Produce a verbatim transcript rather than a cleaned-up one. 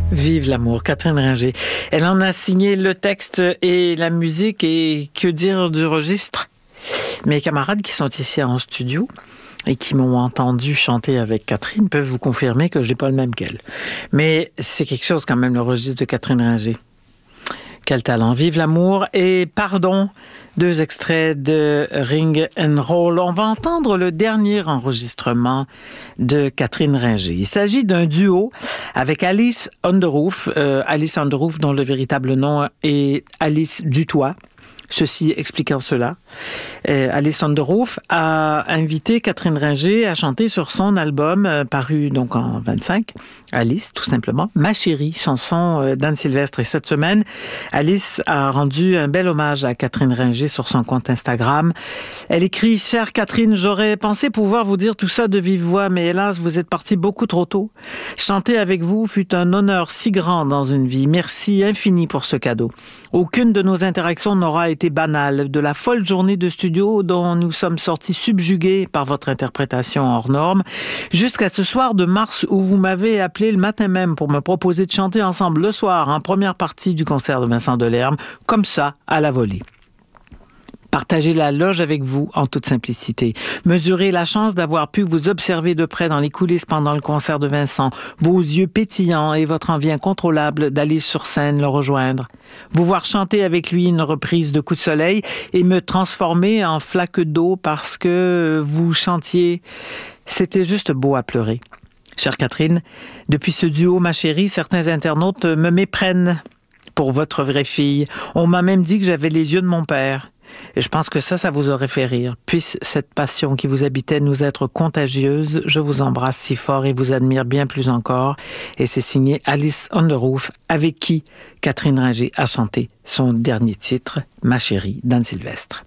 Vive l'amour, Catherine Ringer. Elle en a signé le texte et la musique et que dire du registre. Mes camarades qui sont ici en studio et qui m'ont entendu chanter avec Catherine peuvent vous confirmer que je n'ai pas le même qu'elle. Mais c'est quelque chose quand même, le registre de Catherine Ringer. Quel talent. Vive l'amour et pardon. Deux extraits de Ring and Roll. On va entendre le dernier enregistrement de Catherine Ringer. Il s'agit d'un duo avec Alice Underouf. Euh, Alice Underouf, dont le véritable nom est Alice Dutoit. Ceci expliquant cela. Euh, Alice Underouf a invité Catherine Ringer à chanter sur son album euh, paru donc en vingt-cinq. Alice, tout simplement. Ma chérie, chanson euh, d'Anne Sylvestre. Et cette semaine, Alice a rendu un bel hommage à Catherine Ringer sur son compte Instagram. Elle écrit « Chère Catherine, j'aurais pensé pouvoir vous dire tout ça de vive voix, mais hélas, vous êtes partie beaucoup trop tôt. Chanter avec vous fut un honneur si grand dans une vie. Merci infini pour ce cadeau. Aucune de nos interactions n'aura été banale. De la folle journée de studio dont nous sommes sortis subjugués par votre interprétation hors norme, jusqu'à ce soir de mars où vous m'avez appelé le matin même pour me proposer de chanter ensemble le soir en première partie du concert de Vincent Delerme, comme ça, à la volée. Partager la loge avec vous en toute simplicité. Mesurer la chance d'avoir pu vous observer de près dans les coulisses pendant le concert de Vincent, vos yeux pétillants et votre envie incontrôlable d'aller sur scène le rejoindre. Vous voir chanter avec lui une reprise de Coup de soleil et me transformer en flaque d'eau parce que vous chantiez. C'était juste beau à pleurer. Chère Catherine, depuis ce duo, ma chérie, certains internautes me méprennent pour votre vraie fille. On m'a même dit que j'avais les yeux de mon père. Et je pense que ça, ça vous aurait fait rire. Puisse cette passion qui vous habitait nous être contagieuse. Je vous embrasse si fort et vous admire bien plus encore. Et c'est signé Alice Underouf, avec qui Catherine Ringer a chanté son dernier titre, Ma chérie, d'Anne Sylvestre.